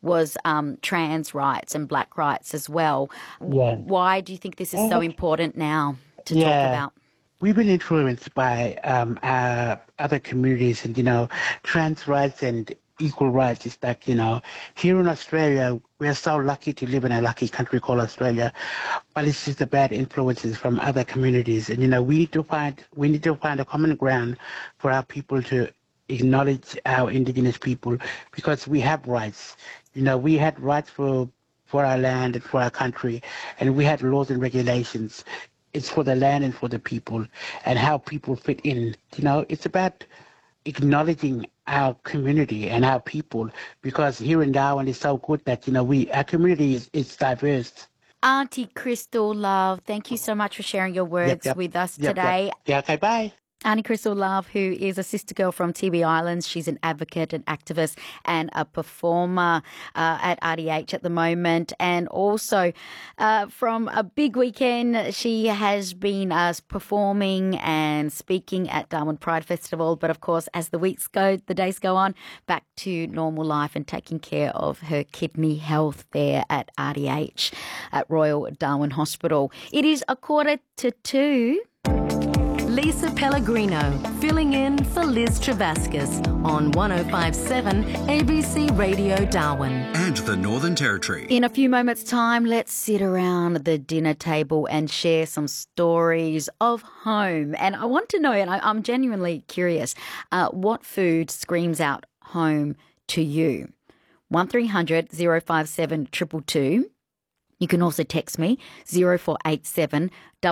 was trans rights and black rights as well. Yeah. Why do you think this is so important now to talk Yeah. about? We've been influenced by other communities and, trans rights and equal rights. It's like, here in Australia, we're so lucky to live in a lucky country called Australia, but it's just the bad influences from other communities. And, we need to find a common ground for our people to acknowledge our Indigenous people because we have rights. We had rights for our land and for our country, and we had laws and regulations. It's for the land and for the people and how people fit in. It's about acknowledging our community and our people because here in Darwin is so good that, our community is diverse. Auntie Crystal Love, thank you so much for sharing your words with us today. Yeah, okay, bye. Auntie Crystal Love, who is a sister girl from TB Islands. She's an advocate, an activist and a performer at RDH at the moment. And also from a big weekend, she has been performing and speaking at Darwin Pride Festival. But of course, as the days go on, back to normal life and taking care of her kidney health there at RDH at Royal Darwin Hospital. It is 1:45. Lisa Pellegrino, filling in for Liz Travascus on 105.7 ABC Radio Darwin. And the Northern Territory. In a few moments' time, let's sit around the dinner table and share some stories of home. And I want to know, and I'm genuinely curious, what food screams out home to you? 1300 057 222. You can also text me 0487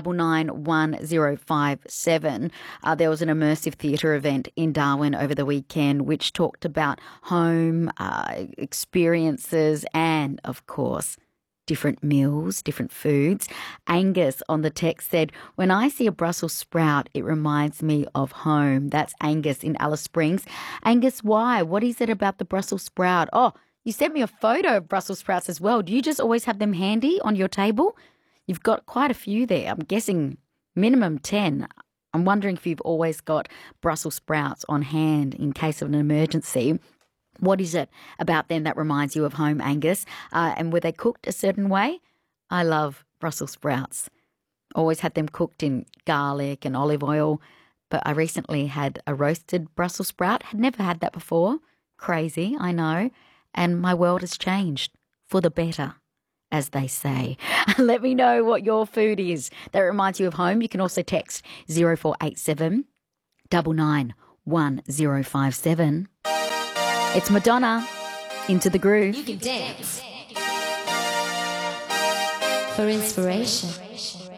991057. There was an immersive theatre event in Darwin over the weekend which talked about home experiences and, of course, different meals, different foods. Angus on the text said, when I see a Brussels sprout, it reminds me of home. That's Angus in Alice Springs. Angus, why? What is it about the Brussels sprout? Oh, you sent me a photo of Brussels sprouts as well. Do you just always have them handy on your table? You've got quite a few there. I'm guessing minimum 10. I'm wondering if you've always got Brussels sprouts on hand in case of an emergency. What is it about them that reminds you of home, Angus? And were they cooked a certain way? I love Brussels sprouts. Always had them cooked in garlic and olive oil. But I recently had a roasted Brussels sprout. Had never had that before. Crazy, I know. And my world has changed for the better, as they say. Let me know what your food is that reminds you of home. You can also text 0487 991057. It's Madonna, Into the Groove. You can dance for inspiration.